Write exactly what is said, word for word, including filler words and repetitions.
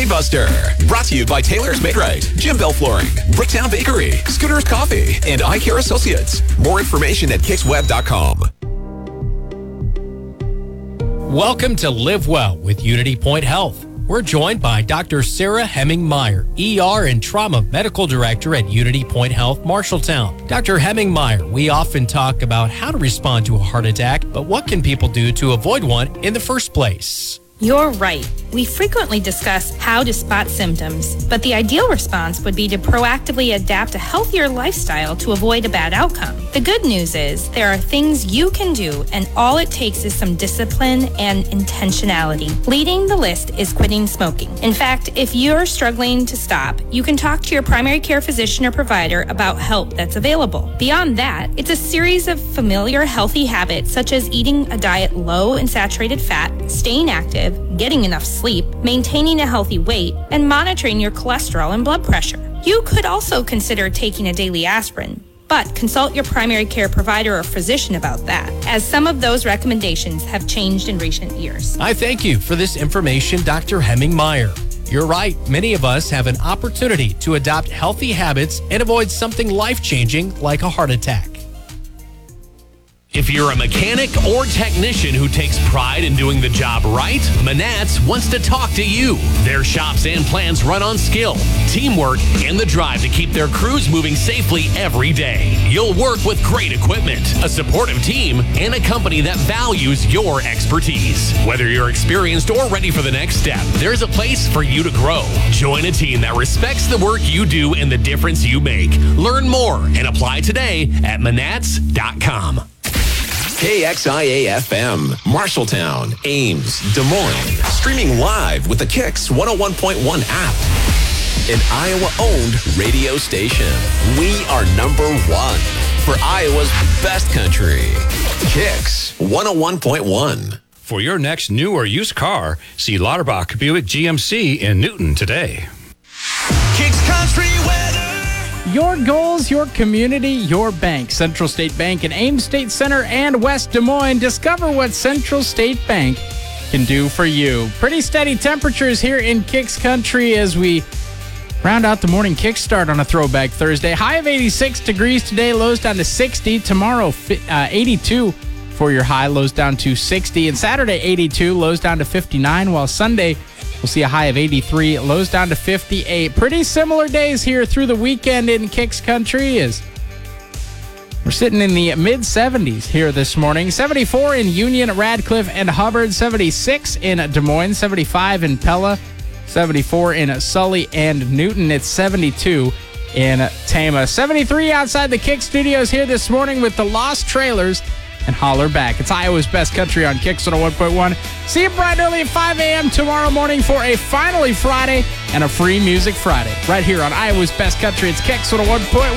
Buster. Brought to you by Taylor's Made Right, Jim Bell Flooring, Bricktown Bakery, Scooter's Coffee, and Eye Care Associates. More information at kicks web dot com. Welcome to Live Well with Unity Point Health. We're joined by Doctor Sarah Hemming-Meyer, E R and Trauma Medical Director at Unity Point Health, Marshalltown. Doctor Hemming-Meyer, we often talk about how to respond to a heart attack, but what can people do to avoid one in the first place? You're right. We frequently discuss how to spot symptoms, but the ideal response would be to proactively adapt a healthier lifestyle to avoid a bad outcome. The good news is there are things you can do, and all it takes is some discipline and intentionality. Leading the list is quitting smoking. In fact, if you're struggling to stop, you can talk to your primary care physician or provider about help that's available. Beyond that, it's a series of familiar healthy habits such as eating a diet low in saturated fat, staying active, getting enough sleep, maintaining a healthy weight, and monitoring your cholesterol and blood pressure. You could also consider taking a daily aspirin, but consult your primary care provider or physician about that, as some of those recommendations have changed in recent years. I thank you for this information, Doctor Hemming-Meyer. You're right, many of us have an opportunity to adopt healthy habits and avoid something life-changing like a heart attack. If you're a mechanic or technician who takes pride in doing the job right, Manats wants to talk to you. Their shops and plants run on skill, teamwork, and the drive to keep their crews moving safely every day. You'll work with great equipment, a supportive team, and a company that values your expertise. Whether you're experienced or ready for the next step, there's a place for you to grow. Join a team that respects the work you do and the difference you make. Learn more and apply today at manats dot com. K X I A F M, Marshalltown, Ames, Des Moines. Streaming live with the Kicks one oh one point one app. An Iowa-owned radio station. We are number one for Iowa's best country. Kicks one oh one point one. For your next new or used car, see Lauterbach Buick G M C in Newton today. Kicks Country Weather. Your goals, your community, your bank. Central State Bank in Ames State Center and West Des Moines. Discover what Central State Bank can do for you. Pretty steady temperatures here in Kicks Country as we round out the morning kickstart on a Throwback Thursday. High of eighty-six degrees today, lows down to sixty. Tomorrow, uh, eighty-two for your high, lows down to sixty. And Saturday, eighty-two, lows down to fifty-nine, while Sunday, we'll see a high of eighty-three, lows down to fifty-eight. Pretty similar days here through the weekend in Kicks Country as we're sitting in the mid-seventies here this morning. seventy-four in Union, Radcliffe, and Hubbard. seventy-six in Des Moines. seventy-five in Pella. seventy-four in Sully and Newton. It's seventy-two in Tama. seventy-three outside the Kick Studios here this morning with the Lost Trailers and Holler Back. It's Iowa's best country on Kicks one oh one point one. See you bright early at five a.m. tomorrow morning for a Finally Friday and a Free Music Friday. Right here on Iowa's best country. It's Kicks one oh one point one.